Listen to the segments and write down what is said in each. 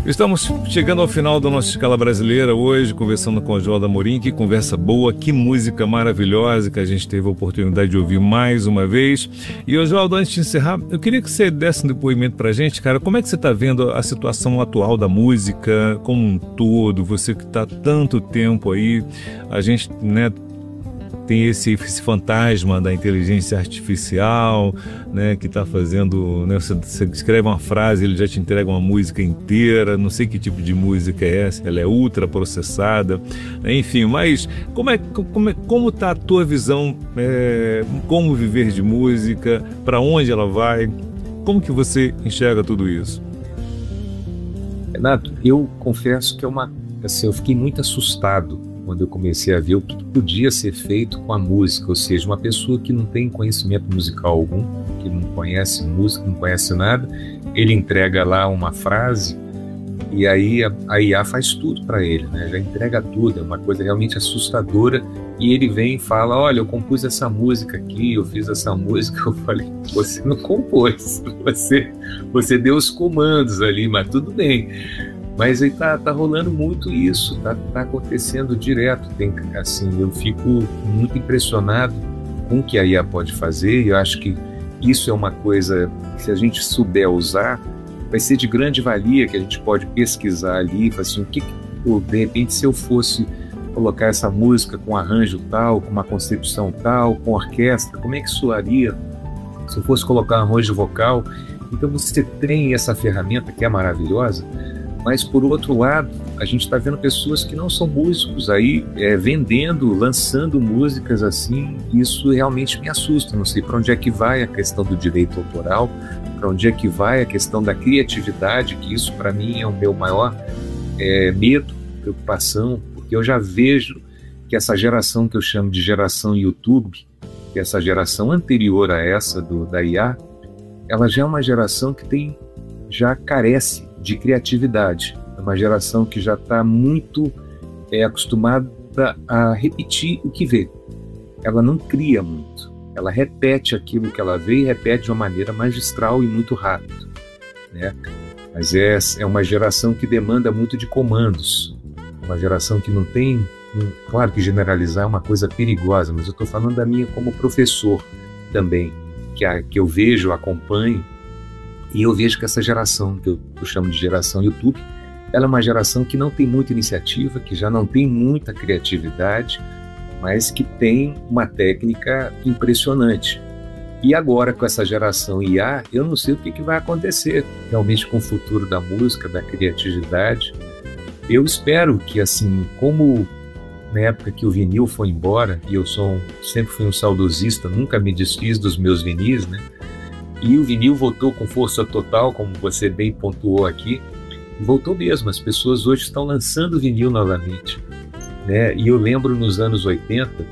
Estamos chegando ao final da nossa escala brasileira hoje, conversando com o Oswaldo Amorim. Que conversa boa, que música maravilhosa que a gente teve a oportunidade de ouvir mais uma vez. E, Oswaldo, antes de encerrar, eu queria que você desse um depoimento pra gente, cara. Como é que você está vendo a situação atual da música como um todo? Você que está tanto tempo aí, a gente, né, tem esse fantasma da inteligência artificial, né, que está fazendo, né, você escreve uma frase, ele já te entrega uma música inteira, não sei que tipo de música é essa, ela é ultra processada, enfim, mas como está a tua visão, como viver de música, para onde ela vai, como que você enxerga tudo isso? Renato, eu confesso que eu fiquei muito assustado quando eu comecei a ver o que podia ser feito com a música, ou seja, uma pessoa que não tem conhecimento musical algum, que não conhece música, não conhece nada, ele entrega lá uma frase e aí a IA faz tudo para ele, né? Já entrega tudo, é uma coisa realmente assustadora, e ele vem e fala, olha, eu compus essa música aqui, eu fiz essa música. Eu falei, você não compôs, você deu os comandos ali, mas tudo bem. Mas aí tá rolando muito isso, tá acontecendo direto. Eu fico muito impressionado com o que a IA pode fazer, e eu acho que isso é uma coisa que, se a gente souber usar, vai ser de grande valia, que a gente pode pesquisar ali, falar assim, de repente, se eu fosse colocar essa música com arranjo tal, com uma concepção tal, com orquestra, como é que soaria se eu fosse colocar um arranjo vocal? Então você tem essa ferramenta que é maravilhosa. Mas, por outro lado, a gente está vendo pessoas que não são músicos aí vendendo, lançando músicas assim. Isso realmente me assusta. Não sei para onde é que vai a questão do direito autoral, para onde é que vai a questão da criatividade, que isso para mim é o meu maior medo, preocupação, porque eu já vejo que essa geração que eu chamo de geração YouTube, que é essa geração anterior a essa da IA, ela já é uma geração que já carece de criatividade. É uma geração que já está muito acostumada a repetir o que vê. Ela não cria muito. Ela repete aquilo que ela vê e repete de uma maneira magistral e muito rápido, né? Mas é uma geração que demanda muito de comandos. Uma geração que não tem... Claro que generalizar é uma coisa perigosa, mas eu estou falando da minha como professor também, que eu vejo, acompanho. E eu vejo que essa geração, que eu chamo de geração YouTube, ela é uma geração que não tem muita iniciativa, que já não tem muita criatividade, mas que tem uma técnica impressionante. E agora, com essa geração IA, eu não sei o que vai acontecer realmente com o futuro da música, da criatividade. Eu espero que, assim, como na época que o vinil foi embora, e eu sempre fui um saudosista, nunca me desfiz dos meus vinis, né? E o vinil voltou com força total, como você bem pontuou aqui. Voltou mesmo, as pessoas hoje estão lançando vinil novamente, né? E eu lembro nos anos 80,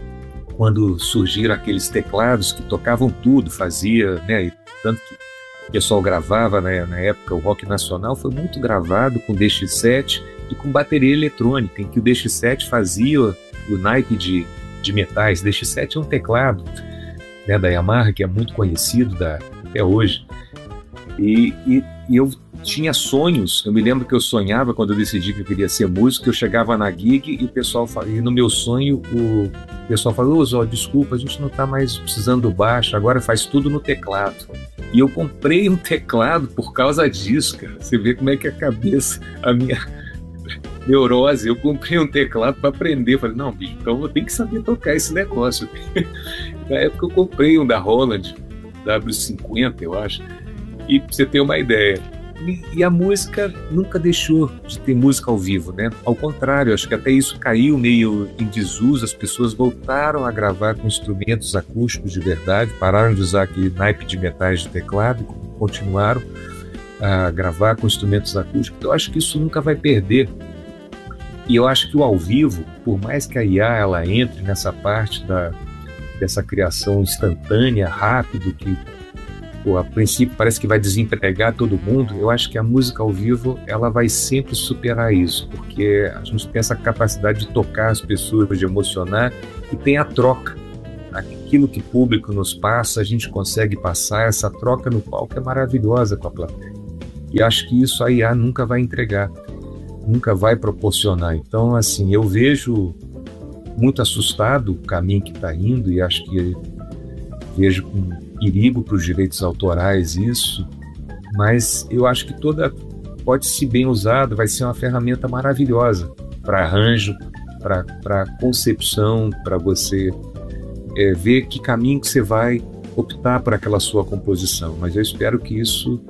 quando surgiram aqueles teclados que tocavam tudo, né? E tanto que o pessoal gravava, né? Na época, o rock nacional foi muito gravado com DX7 e com bateria eletrônica, em que o DX7 fazia o naipe de metais. DX7 é um teclado, né, da Yamaha, que é muito conhecido até hoje, e eu tinha sonhos. Eu me lembro que eu sonhava, quando eu decidi que eu queria ser músico, eu chegava na gig e no meu sonho o pessoal falou, Oswaldo, desculpa, a gente não está mais precisando do baixo, agora faz tudo no teclado. E eu comprei um teclado por causa disso, cara. Você vê como é que a cabeça, a minha neurose, eu comprei um teclado para aprender. Eu falei, não, bicho, então eu tenho que saber tocar esse negócio. Na época eu comprei um da Roland, W50, eu acho, e pra você ter uma ideia. E a música nunca deixou de ter música ao vivo, né? Ao contrário, acho que até isso caiu meio em desuso, as pessoas voltaram a gravar com instrumentos acústicos de verdade, pararam de usar aquele naipe de metais de teclado e continuaram a gravar com instrumentos acústicos. Então, eu acho que isso nunca vai perder. E eu acho que o ao vivo, por mais que a IA ela entre nessa parte dessa criação instantânea, rápido, que a princípio parece que vai desempregar todo mundo, eu acho que a música ao vivo ela vai sempre superar isso, porque a gente tem essa capacidade de tocar as pessoas, de emocionar, e tem a troca. Aquilo que o público nos passa, a gente consegue passar. Essa troca no palco é maravilhosa com a plateia. E acho que isso a IA nunca vai entregar, nunca vai proporcionar. Então, assim, eu vejo muito assustado o caminho que está indo e acho que vejo com perigo para os direitos autorais isso, mas eu acho que pode ser bem usado, vai ser uma ferramenta maravilhosa para arranjo, para concepção, para você ver que caminho que você vai optar por aquela sua composição. Mas eu espero que isso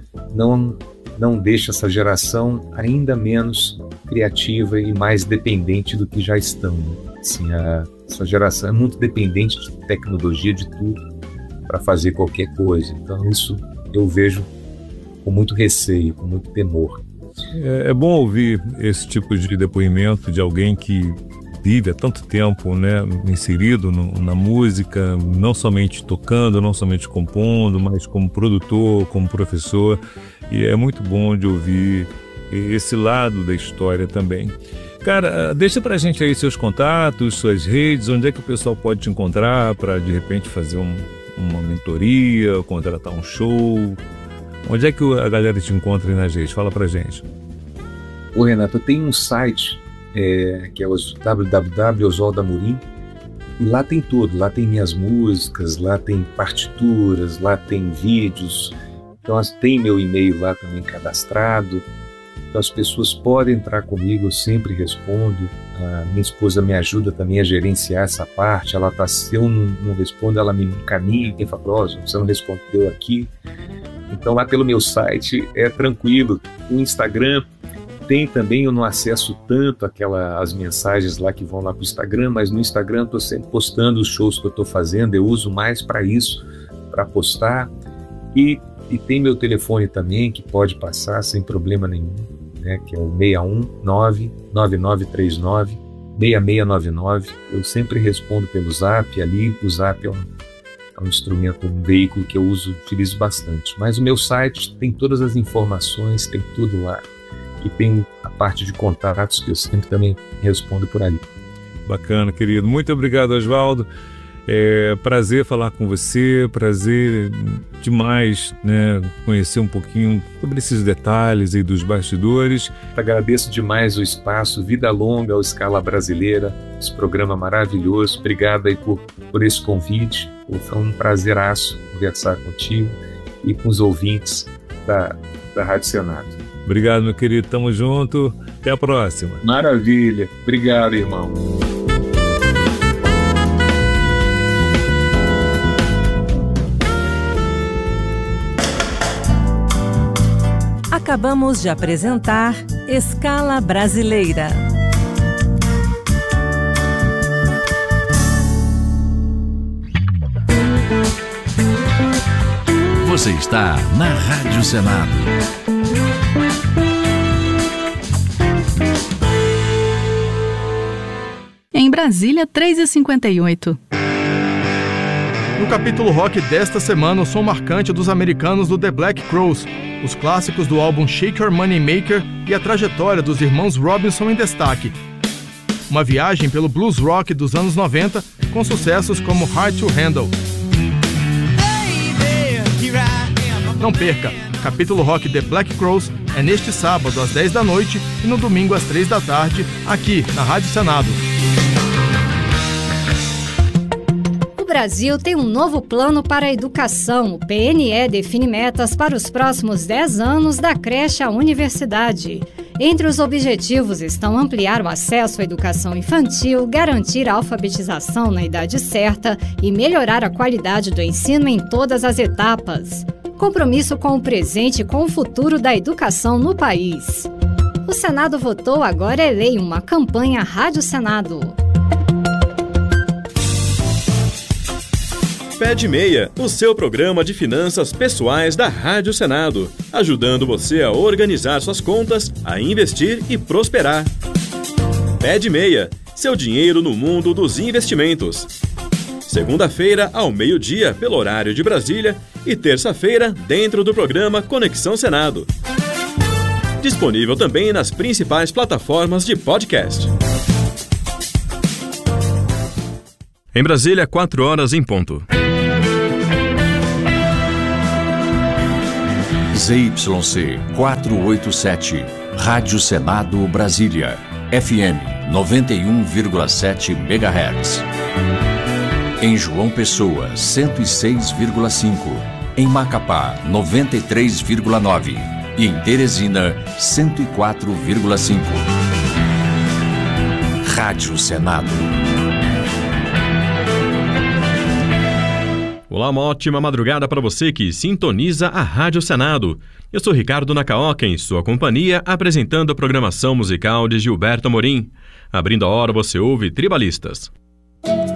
não deixe essa geração ainda menos criativa e mais dependente do que já estão. Assim, essa geração é muito dependente de tecnologia, de tudo, para fazer qualquer coisa. Então isso eu vejo com muito receio, com muito temor. É bom ouvir esse tipo de depoimento de alguém que vive há tanto tempo, né, inserido na música, não somente tocando, não somente compondo, mas como produtor, como professor. E é muito bom de ouvir esse lado da história também. Cara, deixa pra gente aí seus contatos, suas redes, onde é que o pessoal pode te encontrar para de repente fazer uma mentoria, contratar um show. Onde é que a galera te encontra aí nas redes? Fala pra gente. Ô Renato, eu tenho um site que é o www.oswaldamorim, e lá tem tudo, lá tem minhas músicas, lá tem partituras, lá tem vídeos, então tem meu e-mail lá também cadastrado, então as pessoas podem entrar comigo, eu sempre respondo. A minha esposa me ajuda também a gerenciar essa parte, se eu não respondo, ela me encaminha e fala, você não respondeu aqui. Então lá pelo meu site é tranquilo. O Instagram tem também, eu não acesso tanto as mensagens lá que vão lá para o Instagram, mas no Instagram eu estou sempre postando os shows que eu estou fazendo, eu uso mais para isso, para postar. E tem meu telefone também, que pode passar sem problema nenhum, né, que é o 619-9939-6699. Eu sempre respondo pelo Zap, ali o Zap é um instrumento, um veículo que eu utilizo bastante. Mas o meu site tem todas as informações, tem tudo lá. E tem a parte de contatos que eu sempre também respondo por ali. Bacana, querido. Muito obrigado, Oswaldo. Prazer falar com você, prazer demais, né, conhecer um pouquinho sobre esses detalhes aí dos bastidores. Agradeço demais o espaço, vida longa ao Scala Brasileira, esse programa maravilhoso. Obrigado aí por esse convite. Foi um prazeraço conversar contigo e com os ouvintes da Rádio Senado. Obrigado, meu querido. Tamo junto. Até a próxima. Maravilha. Obrigado, irmão. Acabamos de apresentar Scala Brasileira. Você está na Rádio Senado. Em Brasília, 3h58. No capítulo rock desta semana, o som marcante dos americanos do The Black Crowes, os clássicos do álbum Shake Your Money Maker e a trajetória dos irmãos Robinson em destaque. Uma viagem pelo blues rock dos anos 90, com sucessos como Hard to Handle. Não perca! Capítulo Rock The Black Crowes é neste sábado às 10 da noite e no domingo às 3 da tarde, aqui na Rádio Senado. O Brasil tem um novo plano para a educação. O PNE define metas para os próximos 10 anos da creche à universidade. Entre os objetivos estão ampliar o acesso à educação infantil, garantir a alfabetização na idade certa e melhorar a qualidade do ensino em todas as etapas. Compromisso com o presente e com o futuro da educação no país. O Senado votou, agora é lei, uma campanha Rádio Senado. Pé de Meia, o seu programa de finanças pessoais da Rádio Senado, ajudando você a organizar suas contas, a investir e prosperar. Pé de Meia, seu dinheiro no mundo dos investimentos. Segunda-feira, ao meio-dia, pelo horário de Brasília, e terça-feira, dentro do programa Conexão Senado. Disponível também nas principais plataformas de podcast. Em Brasília, 4 horas em ponto. ZYC 487, Rádio Senado Brasília, FM 91,7 MHz. Em João Pessoa, 106,5. Em Macapá, 93,9. E em Teresina, 104,5. Rádio Senado. Olá, uma ótima madrugada para você que sintoniza a Rádio Senado. Eu sou Ricardo Nacaoca, em sua companhia, apresentando a programação musical de Gilberto Amorim. Abrindo a hora, você ouve Tribalistas.